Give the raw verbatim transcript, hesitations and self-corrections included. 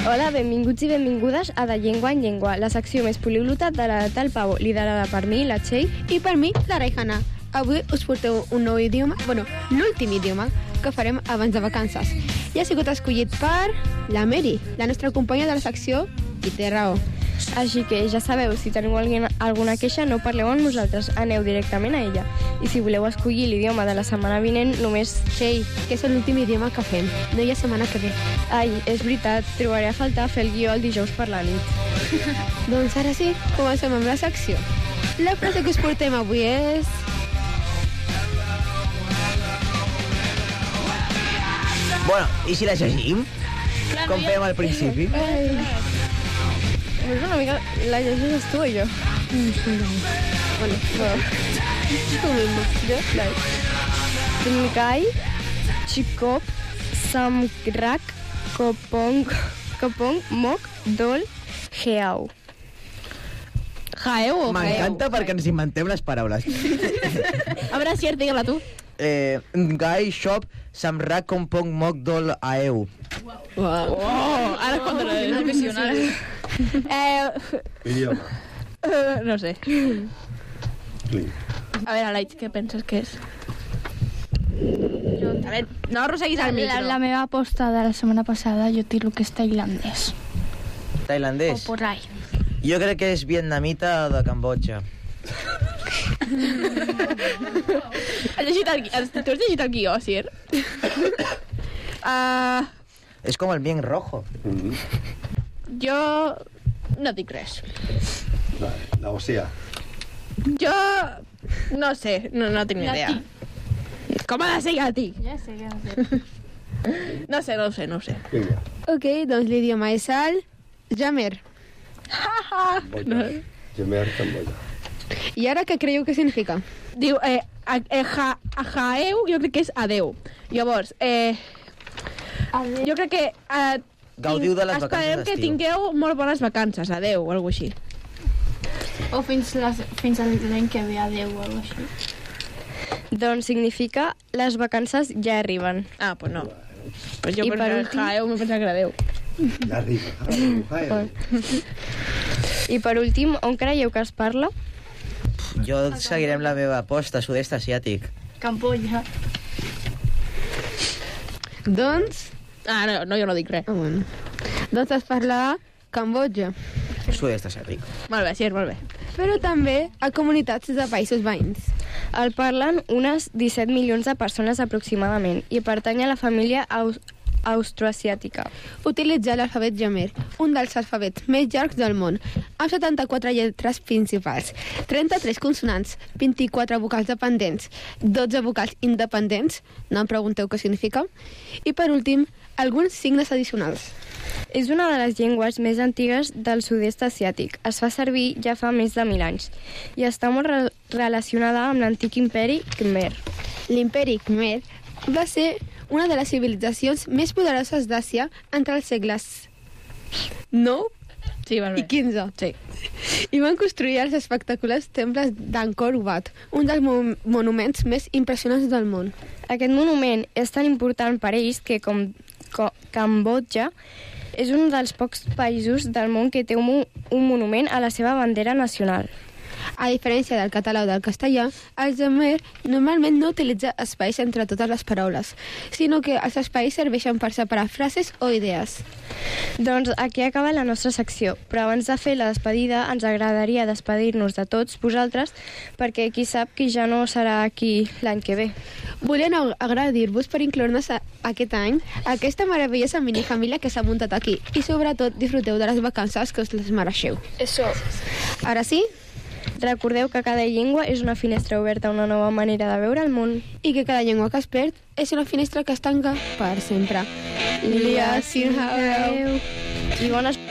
Hola, benvinguts i benvingudes a De Llengua en Llengua, la secció més poliglota de la Tal Pau, liderada per mi, la Txell. I per mi, la Rejana. Avui us porteu un nou idioma, bueno, l'últim idioma que farem abans de vacances. I ha sigut escollit per la Mary, la nostra companya de la secció i té raó. Així que ja sabeu, si teniu alguna queixa, no parleu amb nosaltres, aneu directament a ella. I si voleu escollir l'idioma de la setmana vinent, només... Txell, que és l'últim idioma que fem. No hi ha setmana que ve. Ai, és veritat, trobaré a faltar fer el guió el dijous per la nit. Doncs ara sí, comencem amb la secció. La frase que us portem avui és... Bueno, i si la llegim? Com fèiem al principi? És una mica... La llegeixes tu o jo? Bueno, bueno. Tu mismo. Jo? Dai. Trinkai, Chikop, Samrak, Kopong, Kopong, Mok, Dol, Heau. Jaeu o M'encanta perquè ens inventem les paraules. A veure, cert, digue-la tu. Eh, Ngai, Shop, Samrak, Kompong, Mok, Dol, Aeu. Wow. Oh, ara és cuando eres profesional. Eh, Idioma. uh, no sé. A veure, Alaitz, què penses que és? A veure, no arrosseguis el micro. La, la meva aposta de la setmana passada jo tiro que és tailandès. O Tailandès. por ahí. Jo crec que és vietnamita o de Cambodja. Has llegit el, has, tu has llegit el guió, Sir? Uh, És com el bien rojo. Jo no dic res. La, la Ocea. Jo no sé, no, no tinc ni idea. Com ha de ser gatí? Ja sé, ja sé. No sé, no ho sé, no ho sé. Vinga. ok, doncs l'idioma és el Jamer. Cambodja. Gemer, Cambodja. I ara què creieu que significa? Diu, eh, a, eh, ja, a jaeu jo crec que és adeu. Llavors, eh, Adeu. jo crec que... Eh, Gaudiu de les vacances esperem que d'estiu. tingueu molt bones vacances, adeu, o alguna així. O fins, les, fins a l'any que ve, adeu o alguna així. Doncs significa les vacances ja arriben. Ah, pues no. Pues jo I per, per per últim- jaeu m'he pensat que era adeu. Ja arriba. I per últim, on creieu que es parla? Jo seguirem la meva aposta, sud-est asiàtic. Camboya. Doncs... Ah, no, no, jo no dic res. Ah, bueno. Doncs es parla a Cambodja, Sud-est asiàtic. Molt bé, Sir, molt bé. però també a comunitats de països veïns. El parlen unes disset milions de persones aproximadament i pertany a la família aus austroasiàtica. Utilitza l'alfabet Jamer, un dels alfabets més llargs del món, amb setanta-quatre lletres principals, trenta-tres consonants, vint-i-quatre vocals dependents, dotze vocals independents, no em pregunteu què significa, i per últim, alguns signes addicionals. És una de les llengües més antigues del sud-est asiàtic. Es fa servir ja fa més de mil anys i està molt re relacionada amb l'antic imperi Khmer. L'imperi Khmer va ser una de les civilitzacions més poderoses d'Àsia entre els segles nou Sí, molt bé. i quinze. Sí. I van construir els espectaculars temples d'Angkor Wat, un dels mo monuments més impressionants del món. Aquest monument és tan important per ells que, com, com Cambodja, és un dels pocs països del món que té un, mo un monument a la seva bandera nacional. A diferència del català o del castellà, el Jamer normalment no utilitza espais entre totes les paraules, sinó que els espais serveixen per separar frases o idees. Doncs aquí acaba la nostra secció, però abans de fer la despedida ens agradaria despedir-nos de tots vosaltres perquè qui sap qui ja no serà aquí l'any que ve. Volem agrair-vos per incloure-nos aquest any a aquesta meravellosa minifamília que s'ha muntat aquí i sobretot disfruteu de les vacances que us les mereixeu. Eso. Ara sí, Recordeu que cada llengua és una finestra oberta a una nova manera de veure el món. i que cada llengua que es perd és una finestra que es tanca per sempre. Lia, sin Adeu. I bones...